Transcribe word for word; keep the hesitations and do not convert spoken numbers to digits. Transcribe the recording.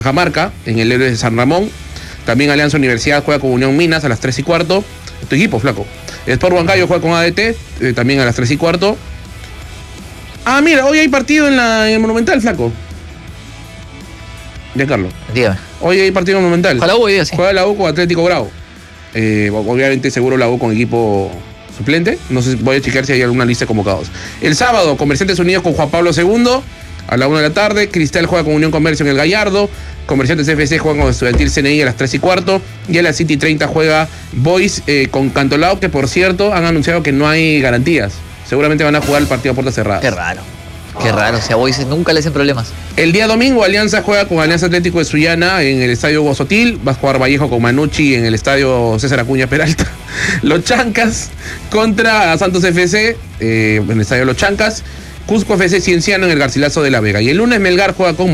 Cajamarca, en el Héroes de San Ramón. También Alianza Universidad juega con Unión Minas a las tres y cuarto. Tu equipo, flaco. Sport Huancayo juega con A D T, eh, también a las tres y cuarto. Ah, mira, hoy hay partido en, la, en el Monumental, flaco. Ya, Carlos. Dígame. Hoy hay partido en el Monumental. Juega la U hoy día, sí. Juega la U con Atlético Bravo. Eh, obviamente seguro la U con equipo suplente. No sé, voy a checar si hay alguna lista de convocados. El sábado, Comerciantes Unidos con Juan Pablo segundo a la una de la tarde. Cristal juega con Unión Comercio en el Gallardo. Comerciantes F C juega con Estudiantil C N I a las tres y cuarto. Y a las siete y treinta juega Boys eh, con Cantolao, que por cierto han anunciado que no hay garantías. Seguramente van a jugar el partido a puertas cerradas. Qué raro. Qué raro. O sea, Boys nunca le hacen problemas. El día domingo, Alianza juega con Alianza Atlético de Sullana en el Estadio Gozotil. Va a jugar Vallejo con Manucci en el Estadio César Acuña Peralta. Los Chancas contra Santos F C eh, en el Estadio Los Chancas. Cusco F C Cienciano en el Garcilaso de la Vega. Y el lunes Melgar juega con